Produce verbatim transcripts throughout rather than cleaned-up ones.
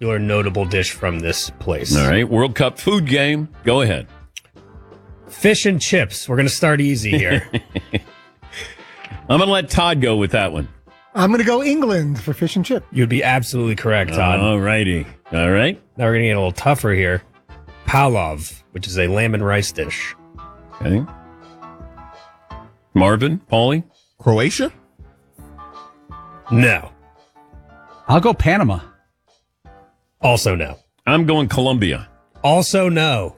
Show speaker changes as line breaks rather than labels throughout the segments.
popular notable dish from this place.
All right, World Cup food game. Go ahead.
Fish and chips. We're going to start easy here.
I'm going to let Todd go with that one.
I'm going to go England for fish and chip.
You'd be absolutely correct, Todd.
All righty. All right.
Now we're going to get a little tougher here. Palav, which is a lamb and rice dish.
Okay. Marvin, Paulie?
Croatia?
No.
I'll go Panama.
Also no.
I'm going Colombia.
Also no.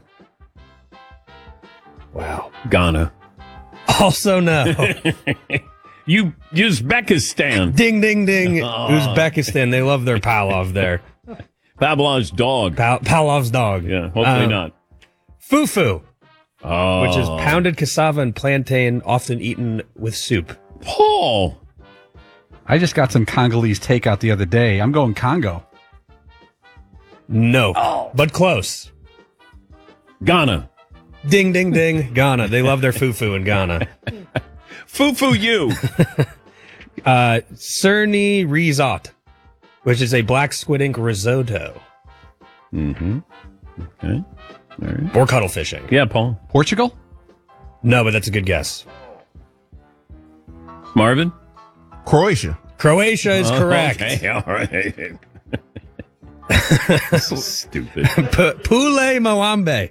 Wow.
Ghana.
Also no.
You Uzbekistan.
Ding, ding, ding.
Oh.
Uzbekistan. They love their Palav there.
Pavlov's dog.
Pa- Palov's dog.
Yeah, hopefully
Um,
not.
Fufu,
Oh.
which is pounded cassava and plantain, often eaten with soup.
Paul.
I just got some Congolese takeout the other day. I'm going Congo.
No, but close.
Ghana.
Ding, ding, ding. Ghana. They love their fufu in Ghana.
Fufu you.
Uh, Cerny risotto, which is a black squid ink risotto.
Mm-hmm. Okay. All right.
Or cuttlefish fishing.
Yeah, Paul.
Portugal?
No, but that's a good guess.
Marvin?
Croatia.
Croatia is correct.
Okay, all right. So stupid.
P- Poulet Moambe.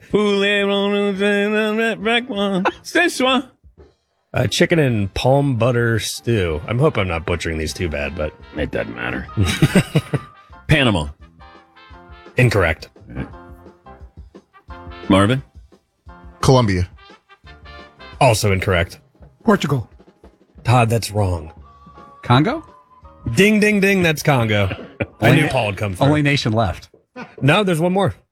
Poulet.
Uh, chicken and palm butter stew. I hope I'm not butchering these too bad, but
It doesn't matter. Panama.
incorrect.
Marvin?
Colombia.
Also incorrect.
Portugal.
Todd, that's wrong.
Congo?
Ding, ding, ding. That's Congo. I knew Paul would come through.
Only nation left.
No, there's one more.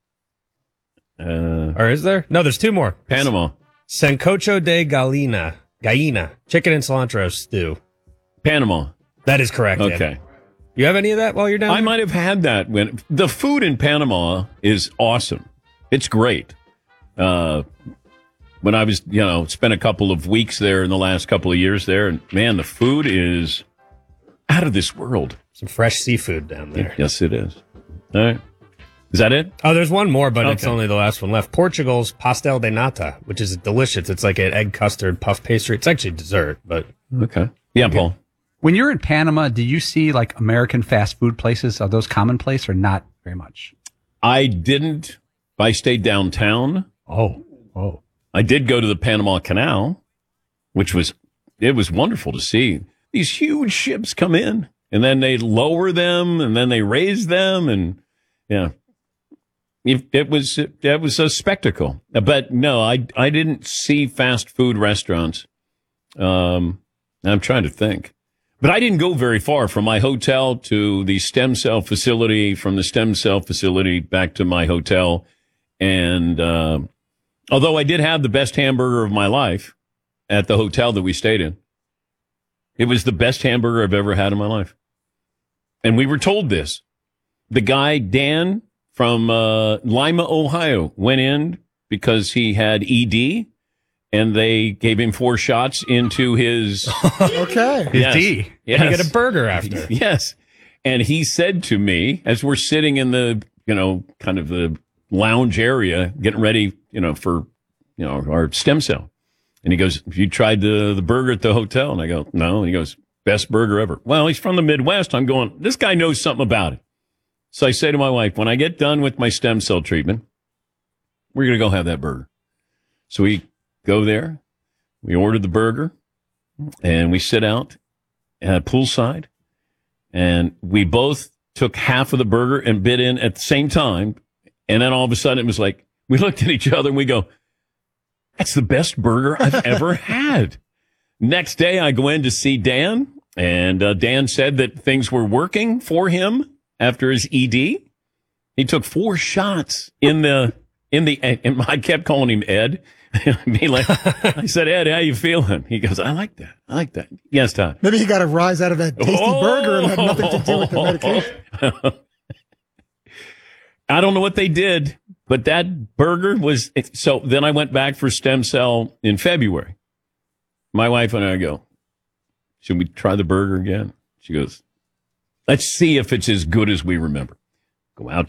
Uh,
Or is there? No, there's two more.
Panama.
Sancocho de gallina. Gallina. Chicken and cilantro stew.
Panama.
That is correct. Ed.
Okay.
You have any of that while you're down
I
there?
might have had that when the food in Panama is awesome. It's great. Uh, when I was, you know, spent a couple of weeks there in the last couple of years there, and man, the food is out of this world.
Some fresh seafood down there.
Yes, it is. All right. Is that it?
Oh, there's one more, but it's
Okay.
only the last one left. Portugal's pastel de nata, which is delicious. It's like an egg custard puff pastry. It's actually dessert, but
Okay. Yeah, Paul.
When you're in Panama, do you see like American fast food places? Are those commonplace or not very much?
I didn't. I stayed downtown.
Oh, oh.
I did go to the Panama Canal, which was, it was wonderful to see. These huge ships come in, and then they lower them, and then they raise them, and yeah. It, it was it was a spectacle. But no, I, I didn't see fast food restaurants. Um, I'm trying to think. But I didn't go very far from my hotel to the stem cell facility, from the stem cell facility back to my hotel. And uh, although I did have the best hamburger of my life at the hotel that we stayed in, it was the best hamburger I've ever had in my life. And we were told this. The guy, Dan, from uh, Lima, Ohio, went in because he had E D, and they gave him four shots into his
Okay.
His
yes,
D.
Yes.
and you get a burger after.
Yes. And he said to me, as we're sitting in the, you know, kind of the lounge area, getting ready, you know, for, you know, our stem cell. And he goes, "Have you tried the, the burger at the hotel?" And I go, "No." And he goes, "Best burger ever." Well, he's from the Midwest. I'm going, this guy knows something about it. So I say to my wife, when I get done with my stem cell treatment, we're going to go have that burger. So we go there, we order the burger, and we sit out at poolside, and we both took half of the burger and bit in at the same time. And then all of a sudden it was like, we looked at each other and we go, that's the best burger I've ever had. Next day I go in to see Dan, and uh, Dan said that things were working for him after his E D. He took four shots in the, in the, and I kept calling him Ed. Be like, I said, "Ed, how you feeling?" He goes, "I like that. I like that." Yes, Todd.
Maybe he got a rise out of that tasty
Oh!
burger and had nothing to do with the medication.
I don't know what they did, but that burger was, so then I went back for stem cell in February. My wife and I go, "Should we try the burger again?" She goes, "Let's see if it's as good as we remember." Go out